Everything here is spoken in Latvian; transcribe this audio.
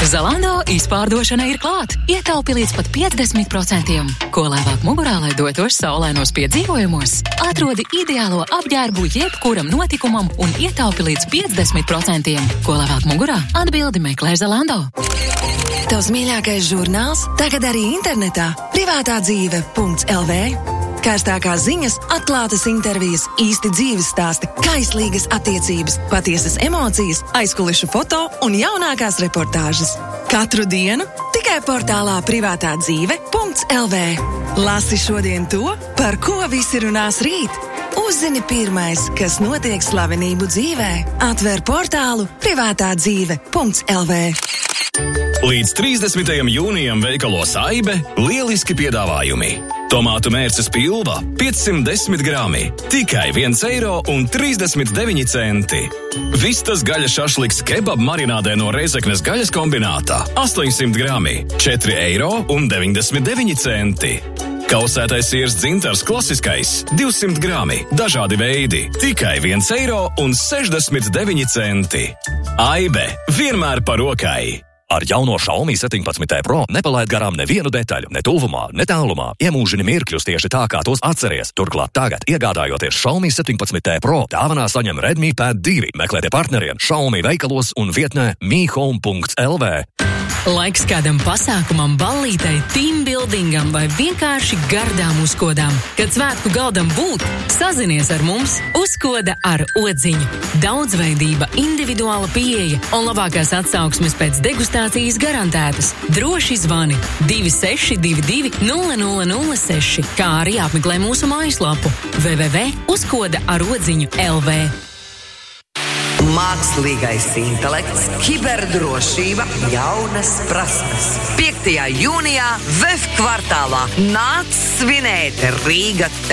Zalando izpārdošana ir klāt. Ietaupi līdz pat 50%. Ko lēvāk mugurā, lai dotos saulainos piedzīvojumos? Atrodi ideālo apģērbu jebkuram notikumam un ietaupi līdz 50%. Ko lēvāk mugurā? Atbildi meklē Zalando. Tavs mīļākais žurnāls tagad arī internetā. Privātādzīve.lv. Kārstākās ziņas, atklātas intervijas, īsti dzīves stāsti, kaislīgas attiecības, patiesas emocijas, aizkulišu foto un jaunākās reportāžas. Katru dienu tikai portālā privātādzīve.lv. Lasi šodien to, par ko visi runās rīt. Uzzini pirmais, kas notiek slavenību dzīvē. Atver portālu privātādzīve.lv. Līdz 30. jūnijam veikalos Aibe lieliski piedāvājumi. Tomātu mērces pilva 510 grami, tikai 1,39 eiro. Vistas gaļas šašliks kebab marinādē no Reizeknes gaļas kombinātā 800 grami, 4,99 eiro. Kausētais siers dzintars klasiskais 200 grami, dažādi veidi, tikai 1,69 eiro. Aibe vienmēr par rokai. Ar jauno Xiaomi 17T Pro nepalaid garām nevienu detaļu, ne tuvumā, ne tālumā. Iemūžini mirkļus tieši tā, kā tos atceries. Turklāt tagad, iegādājoties Xiaomi 17T Pro, dāvanā saņem Redmi Pad 2. Meklētie partneriem Xiaomi veikalos un vietnē mihome.lv. Laiks kādam pasākumam, ballītei, teambuildingam vai vienkārši gardām uzkodām. Kad svētku galdam būt, sazinies ar mums Uzkoda ar odziņu. Daudzveidība, individuāla pieeja un labākās atsauksmes pēc degustācijas garantētas. Droši zvani 2622 0006, kā arī apmeklē mūsu mājaslapu www.uzkodarodziņu.lv. Mākslīgais intelekts, kiberdrošība, jaunas prasmes. 5. jūnijā VEF kvartālā nāc svinēt Rīga